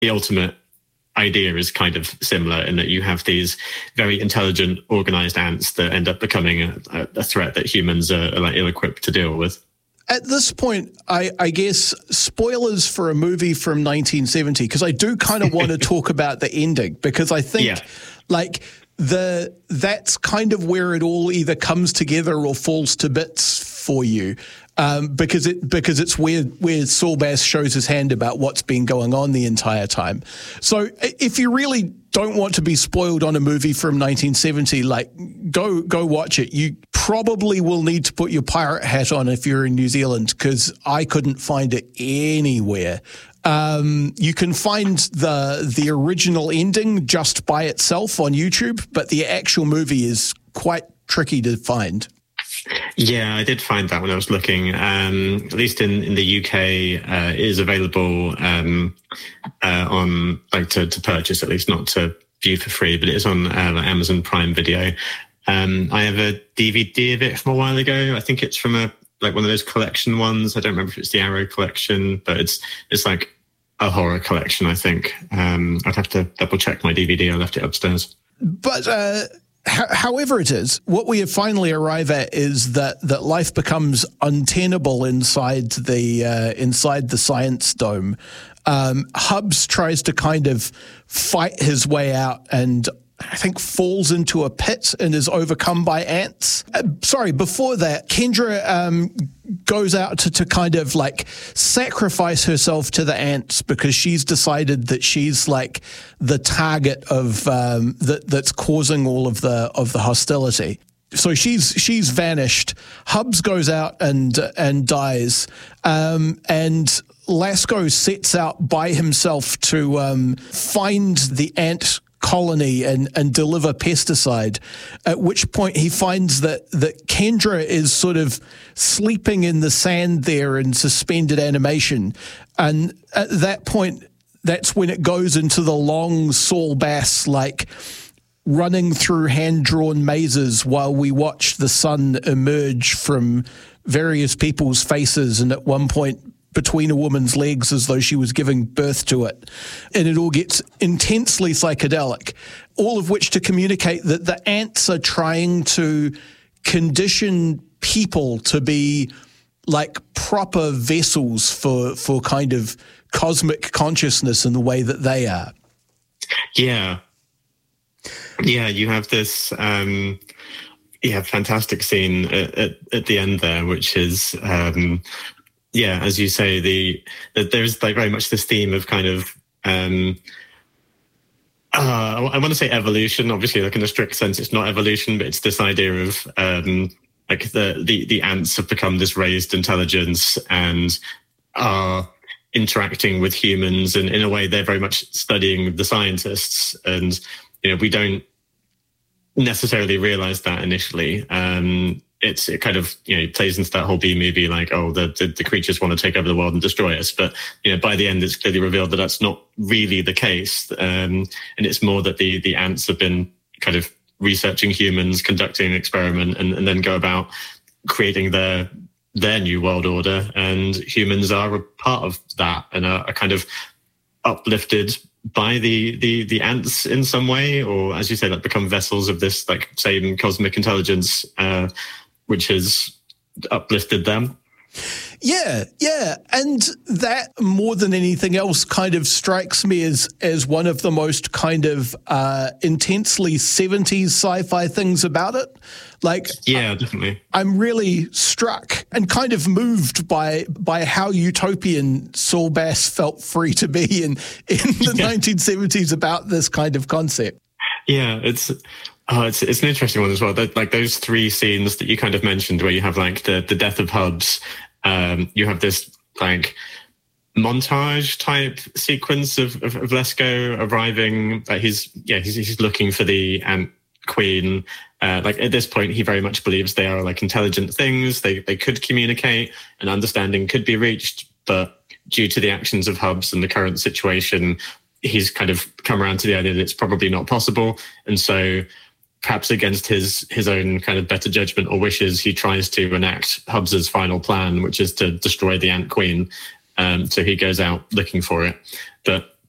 the ultimate idea is kind of similar in that you have these very intelligent, organized ants that end up becoming a threat that humans are like ill-equipped to deal with. At this point, I guess spoilers for a movie from 1970, because I do kind of want to talk about the ending, because I think that's kind of where it all either comes together or falls to bits for you, because it's where Saul Bass shows his hand about what's been going on the entire time. So if you really don't want to be spoiled on a movie from 1970, like go watch it. You probably will need to put your pirate hat on if you're in New Zealand, because I couldn't find it anywhere. You can find the original ending just by itself on YouTube, but the actual movie is quite tricky to find. Yeah, I did find that when I was looking. At least in the UK, it is available on like to purchase, at least not to view for free, but it is on Amazon Prime Video. I have a DVD of it from a while ago. I think it's from one of those collection ones. I don't remember if it's the Arrow collection, but it's like a horror collection, I think. I'd have to double check my DVD. I left it upstairs. But however it is, what we finally arrive at is that life becomes untenable inside the science dome. Hubbs tries to kind of fight his way out and I think falls into a pit and is overcome by ants. Before that, Kendra goes out to kind of like sacrifice herself to the ants because she's decided that she's like the target of that's causing all of the hostility. So she's vanished. Hubbs goes out and dies, and Lasco sets out by himself to find the ant colony and deliver pesticide, at which point he finds that Kendra is sort of sleeping in the sand there in suspended animation. And at that point, that's when it goes into the long Saul Bass, like running through hand-drawn mazes while we watch the sun emerge from various people's faces, and at one point between a woman's legs as though she was giving birth to it. And it all gets intensely psychedelic, all of which to communicate that the ants are trying to condition people to be like proper vessels for kind of cosmic consciousness in the way that they are. Yeah. Yeah, you have this fantastic scene at the end there, which is as you say, there's like very much this theme of kind of I want to say evolution. Obviously, like in a strict sense, it's not evolution, but it's this idea of like the ants have become this raised intelligence and are interacting with humans, and in a way, they're very much studying the scientists. And we don't necessarily realize that initially. It kind of plays into that whole B movie, like, oh, the creatures want to take over the world and destroy us. But by the end, it's clearly revealed that that's not really the case, and it's more that the ants have been kind of researching humans, conducting an experiment, and then go about creating their new world order. And humans are a part of that and are kind of uplifted by the ants in some way, or as you say, like become vessels of this like same cosmic intelligence, which has uplifted them. Yeah. And that, more than anything else, kind of strikes me as one of the most kind of intensely 70s sci-fi things about it. Like, yeah, definitely. I'm really struck and kind of moved by how utopian Saul Bass felt free to be in the 1970s about this kind of concept. Yeah, it's an interesting one as well. Like those three scenes that you kind of mentioned, where you have like the death of Hubbs, you have this like montage type sequence of Lesko arriving. He's looking for the ant queen. Like at this point, he very much believes they are like intelligent things. They could communicate, and understanding could be reached, but due to the actions of Hubbs and the current situation, he's kind of come around to the idea that it's probably not possible. And so perhaps against his own kind of better judgment or wishes, he tries to enact Hubbs's final plan, which is to destroy the Ant Queen. So he goes out looking for it. But